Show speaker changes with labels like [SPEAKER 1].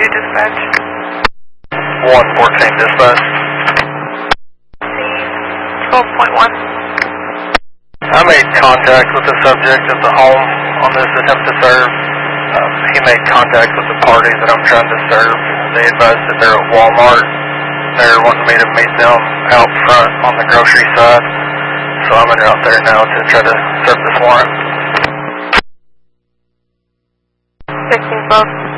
[SPEAKER 1] dispatch.
[SPEAKER 2] 114 dispatch.
[SPEAKER 1] 12.1.
[SPEAKER 2] I made contact with the subject at the home on this attempt to serve. He made contact with the party that I'm trying to serve. They advised that they're at Walmart. They're wanting me to meet them out front on the grocery side. So I'm in out there now to try to serve this warrant.
[SPEAKER 1] 1612.